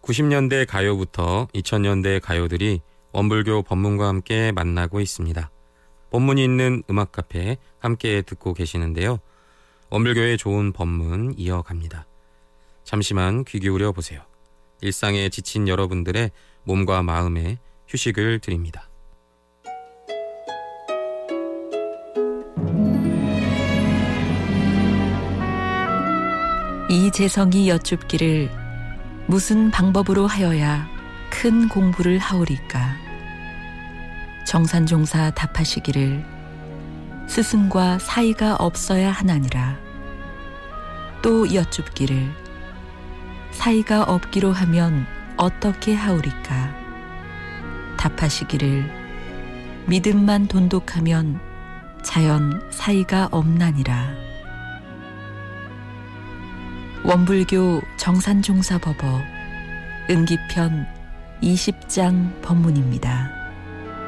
90년대 가요부터 2000년대 가요들이 원불교 법문과 함께 만나고 있습니다. 법문이 있는 음악 카페 함께 듣고 계시는데요. 원불교의 좋은 법문 이어갑니다. 잠시만 귀 기울여 보세요. 일상에 지친 여러분들의 몸과 마음에 휴식을 드립니다. 이재성이 여쭙기를 무슨 방법으로 하여야 큰 공부를 하오리까? 정산종사 답하시기를 스승과 사이가 없어야 하나니라. 또 여쭙기를 사이가 없기로 하면 어떻게 하오리까? 답하시기를 믿음만 돈독하면 자연 사이가 없나니라. 원불교 정산종사법어 은기편 20장 법문입니다.